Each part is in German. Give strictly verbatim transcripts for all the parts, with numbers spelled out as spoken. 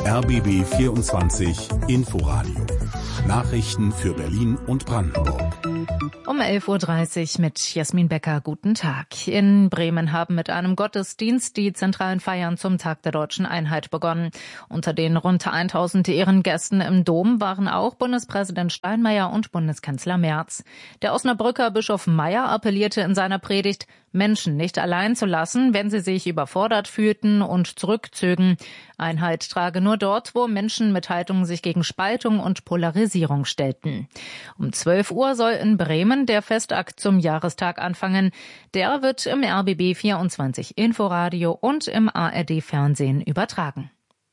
R B B vierundzwanzig Inforadio. Nachrichten für Berlin und Brandenburg. Um elf Uhr dreißig mit Jasmin Becker. Guten Tag. In Bremen haben mit einem Gottesdienst die zentralen Feiern zum Tag der Deutschen Einheit begonnen. Unter den rund tausend Ehrengästen im Dom waren auch Bundespräsident Steinmeier und Bundeskanzler Merz. Der Osnabrücker Bischof Meyer appellierte in seiner Predigt, Menschen nicht allein zu lassen, wenn sie sich überfordert fühlten und zurückzögen. Einheit trage nur dort, wo Menschen mit Haltung sich gegen Spaltung und Polarisierung stellten. Um zwölf Uhr soll in Bremen der Festakt zum Jahrestag anfangen. Der wird im R B B vierundzwanzig Inforadio und im A R D Fernsehen übertragen.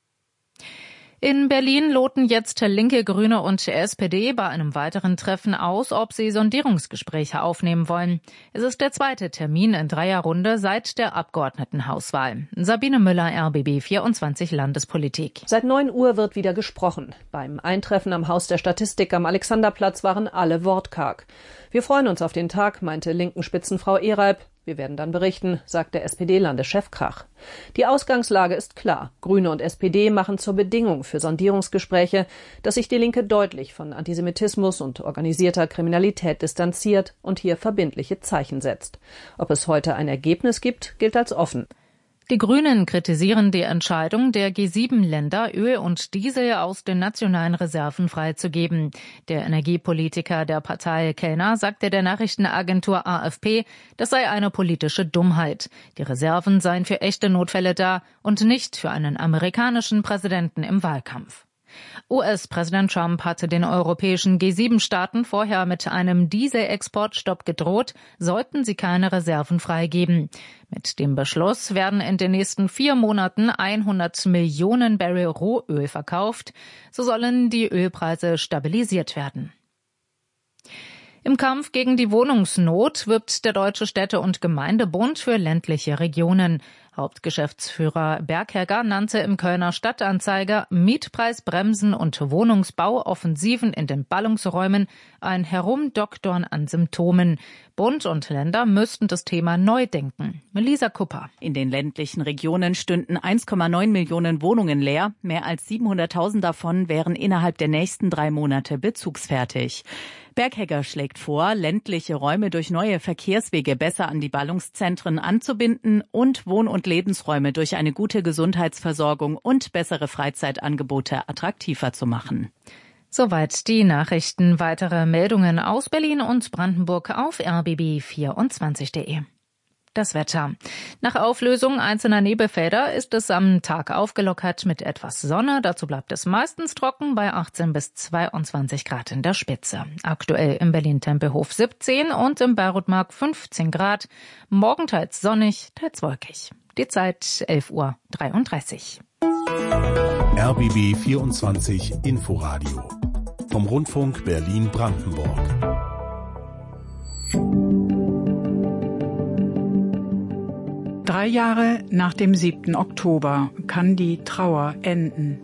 In Berlin loten jetzt Linke, Grüne und S P D bei einem weiteren Treffen aus, ob sie Sondierungsgespräche aufnehmen wollen. Es ist der zweite Termin in Dreierrunde seit der Abgeordnetenhauswahl. Sabine Müller, R B B vierundzwanzig Landespolitik. Seit neun Uhr wird wieder gesprochen. Beim Eintreffen am Haus der Statistik am Alexanderplatz waren alle wortkarg. Wir freuen uns auf den Tag, meinte linken Spitzenfrau Ehreib. Wir werden dann berichten, sagt der S P D-Landeschef Krach. Die Ausgangslage ist klar. Grüne und S P D machen zur Bedingung für Sondierungsgespräche, dass sich die Linke deutlich von Antisemitismus und organisierter Kriminalität distanziert und hier verbindliche Zeichen setzt. Ob es heute ein Ergebnis gibt, gilt als offen. Die Grünen kritisieren die Entscheidung der G sieben Länder, Öl und Diesel aus den nationalen Reserven freizugeben. Der Energiepolitiker der Partei Kellner sagte der Nachrichtenagentur A F P, das sei eine politische Dummheit. Die Reserven seien für echte Notfälle da und nicht für einen amerikanischen Präsidenten im Wahlkampf. U S-Präsident Trump hatte den europäischen G sieben Staaten vorher mit einem Dieselexportstopp gedroht, sollten sie keine Reserven freigeben. Mit dem Beschluss werden in den nächsten vier Monaten hundert Millionen Barrel Rohöl verkauft. So sollen die Ölpreise stabilisiert werden. Im Kampf gegen die Wohnungsnot wirbt der Deutsche Städte- und Gemeindebund für ländliche Regionen. Hauptgeschäftsführer Berghegger nannte im Kölner Stadtanzeiger Mietpreisbremsen und Wohnungsbauoffensiven in den Ballungsräumen ein Herumdoktern an Symptomen. Bund und Länder müssten das Thema neu denken. Melisa Kupper. In den ländlichen Regionen stünden eins Komma neun Millionen Wohnungen leer. Mehr als siebenhunderttausend davon wären innerhalb der nächsten drei Monate bezugsfertig. Berghegger schlägt vor, ländliche Räume durch neue Verkehrswege besser an die Ballungszentren anzubinden und Wohn- und Lebensräume durch eine gute Gesundheitsversorgung und bessere Freizeitangebote attraktiver zu machen. Soweit die Nachrichten. Weitere Meldungen aus Berlin und Brandenburg auf R B B vierundzwanzig punkt de. Das Wetter. Nach Auflösung einzelner Nebelfelder ist es am Tag aufgelockert mit etwas Sonne. Dazu bleibt es meistens trocken bei achtzehn bis zweiundzwanzig Grad in der Spitze. Aktuell im Berlin-Tempelhof siebzehn und im Bayreuth-Mark fünfzehn Grad. Morgen teils sonnig, teils wolkig. Die Zeit elf Uhr dreiunddreißig. R B B vierundzwanzig Inforadio vom Rundfunk Berlin-Brandenburg. Drei Jahre nach dem siebten Oktober kann die Trauer enden.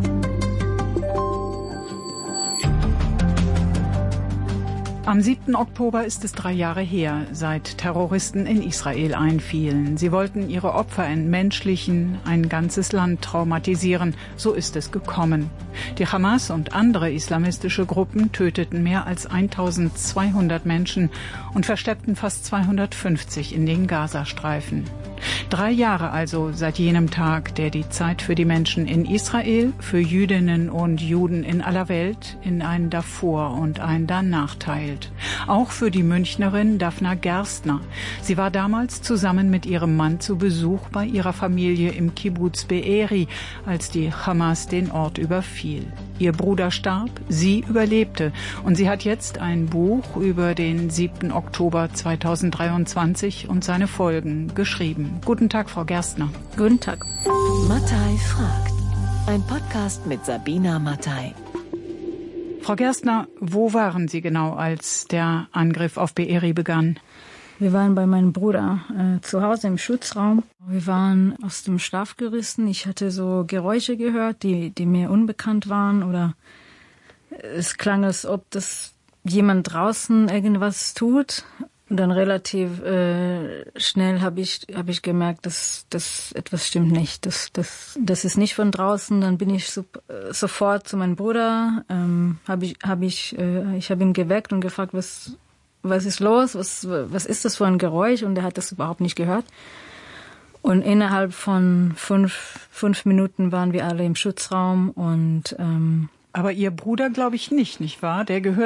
Am siebten Oktober ist es drei Jahre her, seit Terroristen in Israel einfielen. Sie wollten ihre Opfer entmenschlichen, ein ganzes Land traumatisieren. So ist es gekommen. Die Hamas und andere islamistische Gruppen töteten mehr als eintausendzweihundert Menschen und versteckten fast zweihundertfünfzig in den Gazastreifen. Drei Jahre also seit jenem Tag, der die Zeit für die Menschen in Israel, für Jüdinnen und Juden in aller Welt in ein Davor und ein Danach teilt. Auch für die Münchnerin Daphna Gerstner. Sie war damals zusammen mit ihrem Mann zu Besuch bei ihrer Familie im Kibbuz Be'eri, als die Hamas den Ort überfiel. Ihr Bruder starb, sie überlebte und sie hat jetzt ein Buch über den siebten Oktober zweitausenddreiundzwanzig und seine Folgen geschrieben. Guten Tag, Frau Gerstner. Guten Tag. Mattei fragt. Ein Podcast mit Sabina Mattei. Frau Gerstner, wo waren Sie genau, als der Angriff auf Be'eri begann? Wir waren bei meinem Bruder äh, zu Hause im Schutzraum. Wir waren aus dem Schlaf gerissen. Ich hatte so Geräusche gehört, die, die mir unbekannt waren. Oder es klang, als ob das jemand draußen irgendwas tut. Und dann relativ äh, schnell habe ich habe ich gemerkt, dass dass etwas stimmt nicht. Das das das ist nicht von draußen. Dann bin ich so, äh, sofort zu meinem Bruder. Ähm, habe ich habe ich äh, ich habe ihn geweckt und gefragt, was was ist los? Was was ist das für ein Geräusch? Und er hat das überhaupt nicht gehört. Und innerhalb von fünf fünf Minuten waren wir alle im Schutzraum und ähm, aber Ihr Bruder glaube ich nicht, nicht wahr? Der gehört